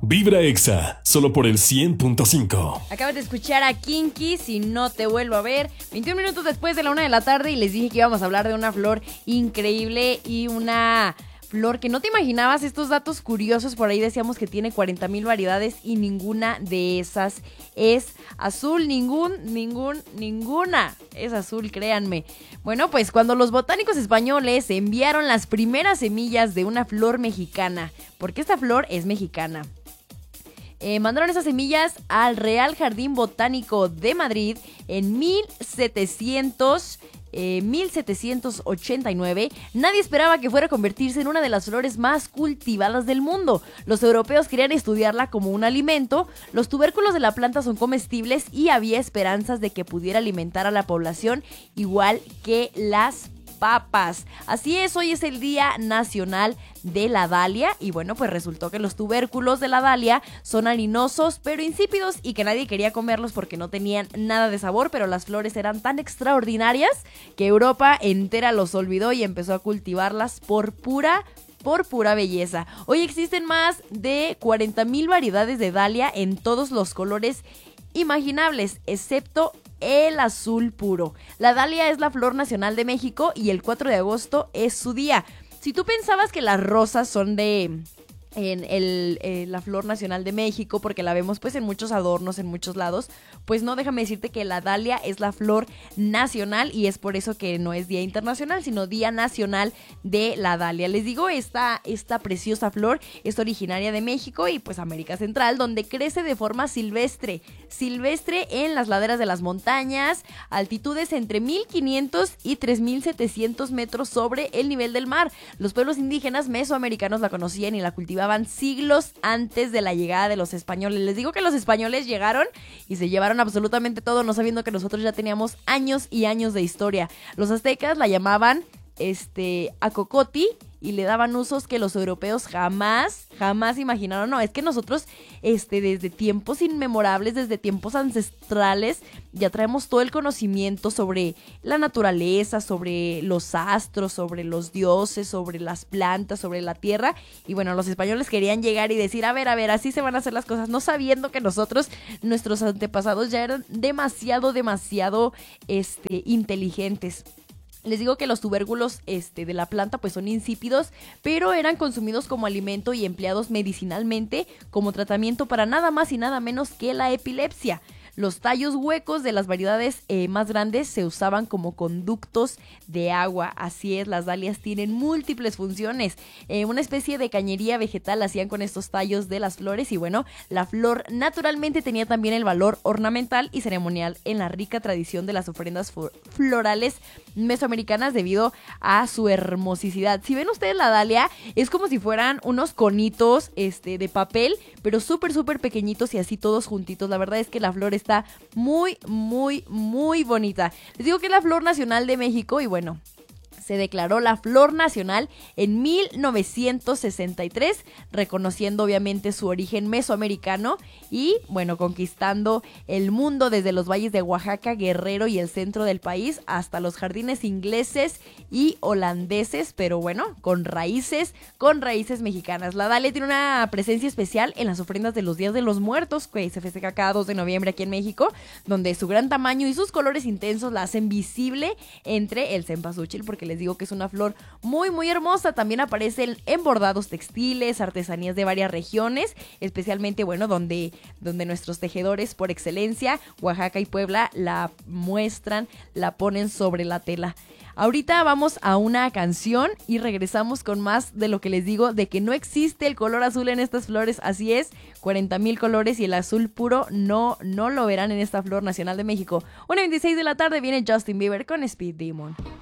Vibra Exa, solo por el 100.5. Acabas de escuchar a Kinky, Si no te vuelvo a ver. 21 minutos después de la 1 de la tarde y les dije que íbamos a hablar de una flor increíble y una flor que no te imaginabas. Estos datos curiosos, por ahí decíamos que tiene 40,000 variedades y ninguna de esas es azul. Ninguna es azul, créanme. Bueno, pues cuando los botánicos españoles enviaron las primeras semillas de una flor mexicana, porque esta flor es mexicana, mandaron esas semillas al Real Jardín Botánico de Madrid en 1789. Nadie esperaba que fuera a convertirse en una de las flores más cultivadas del mundo. Los europeos querían estudiarla como un alimento. Los tubérculos de la planta son comestibles y había esperanzas de que pudiera alimentar a la población igual que las papas. Así es, hoy es el Día Nacional de la Dalia y bueno, pues resultó que los tubérculos de la dalia son harinosos pero insípidos y que nadie quería comerlos porque no tenían nada de sabor, pero las flores eran tan extraordinarias que Europa entera los olvidó y empezó a cultivarlas por pura belleza. Hoy existen más de 40,000 variedades de dalia en todos los colores imaginables, excepto el azul puro. La dalia es la flor nacional de México y el 4 de agosto es su día. Si tú pensabas que las rosas son la flor nacional de México, porque la vemos pues en muchos adornos, en muchos lados, pues no, déjame decirte que la dalia es la flor nacional y es por eso que no es Día Internacional, sino Día Nacional de la Dalia. Les digo, esta preciosa flor es originaria de México y pues América Central, donde crece de forma silvestre en las laderas de las montañas, altitudes entre 1,500 y 3,700 metros sobre el nivel del mar. Los pueblos indígenas mesoamericanos la conocían y la cultivaban siglos antes de la llegada de los españoles. Les digo que los españoles llegaron y se llevaron absolutamente todo, no sabiendo que nosotros ya teníamos años y años de historia. Los aztecas la llamaban acocoti y le daban usos que los europeos jamás imaginaron. No, es que nosotros desde tiempos inmemorables, desde tiempos ancestrales, ya traemos todo el conocimiento sobre la naturaleza, sobre los astros, sobre los dioses, sobre las plantas, sobre la tierra. Y bueno, los españoles querían llegar y decir, a ver, así se van a hacer las cosas, no sabiendo que nuestros antepasados ya eran demasiado inteligentes. Les digo que los tubérculos de la planta pues son insípidos, pero eran consumidos como alimento y empleados medicinalmente como tratamiento para nada más y nada menos que la epilepsia. Los tallos huecos de las variedades más grandes se usaban como conductos de agua. Así es, las dalias tienen múltiples funciones. Una especie de cañería vegetal hacían con estos tallos de las flores y bueno, la flor naturalmente tenía también el valor ornamental y ceremonial en la rica tradición de las ofrendas florales mesoamericanas debido a su hermosicidad. Si ven ustedes la dalia, es como si fueran unos conitos de papel, pero súper pequeñitos y así todos juntitos. La verdad es que la flor está muy bonita. Les digo que es la flor nacional de México y bueno, se declaró la flor nacional en 1963, reconociendo obviamente su origen mesoamericano y bueno, conquistando el mundo desde los valles de Oaxaca, Guerrero y el centro del país hasta los jardines ingleses y holandeses, pero bueno, con raíces mexicanas. La dalia tiene una presencia especial en las ofrendas de los Días de los Muertos, que se festeja cada 2 de noviembre aquí en México, donde su gran tamaño y sus colores intensos la hacen visible entre el cempasúchil, porque les digo que es una flor muy hermosa. También aparecen en bordados textiles, artesanías de varias regiones, especialmente bueno, donde nuestros tejedores por excelencia, Oaxaca y Puebla, la muestran, la ponen sobre la tela. Ahorita vamos a una canción y regresamos con más de lo que les digo, de que no existe el color azul en estas flores. Así es, 40,000 colores y el azul puro no lo verán en esta flor nacional de México. 1:26 de la tarde viene Justin Bieber con Speed Demon.